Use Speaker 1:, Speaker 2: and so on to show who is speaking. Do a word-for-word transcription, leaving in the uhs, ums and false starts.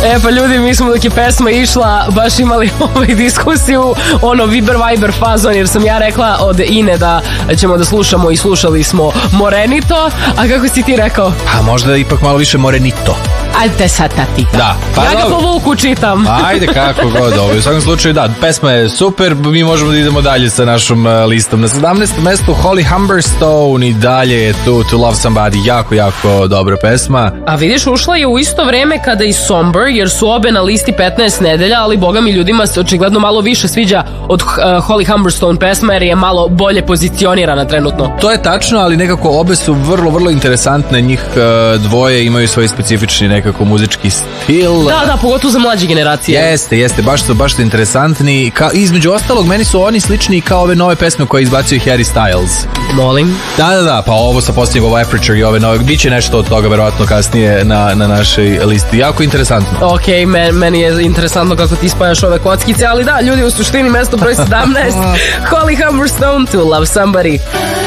Speaker 1: E pa ljudi, mi smo dok je pesma išla baš imali ovaj diskusiju, ono Viber Viber fazon, jer sam ja rekla od Ine da ćemo da slušamo i slušali smo Morenito, a kako si ti rekao?
Speaker 2: Pa možda ipak malo više Morenito.
Speaker 1: Ajde sad tatika.
Speaker 2: Da, pa
Speaker 1: ja ga po Vuku čitam.
Speaker 2: Ajde, kako god ovo. U svakom slučaju, da, pesma je super, mi možemo da idemo dalje sa našom uh, listom. Na sedamnaestom mestu Holly Humberstone i dalje je tu To Love Somebody, jako, jako dobra pesma.
Speaker 1: A vidiš, ušla je u isto vreme kada i Somber, jer su obe na listi petnaest nedelja, ali boga mi ljudima se očigledno malo više sviđa od uh, Holly Humberstone pesma, jer je malo bolje pozicionirana trenutno.
Speaker 2: To je tačno, ali nekako obe su vrlo, vrlo interesantne, njih uh, dvoje imaju svoj specifični nekako muzički stil.
Speaker 1: Da, da, pogotovo za mlađe generacije.
Speaker 2: Jeste, jeste, baš su, baš su interesantni. Ka, između ostalog, meni su oni slični kao ove nove pesme koje izbacio Harry Styles.
Speaker 1: Molim.
Speaker 2: Da, da, da, pa ovo sa posljednjeg, ovo Aperture i ove nove, biće nešto od toga verovatno kasnije na, na našoj listi. Jako interesantno.
Speaker 1: Ok, men, meni je interesantno kako ti spajaš ove kockice, ali da, ljudi, u suštini mesto broj sedamnaest Holly Humberstone, To Love Somebody.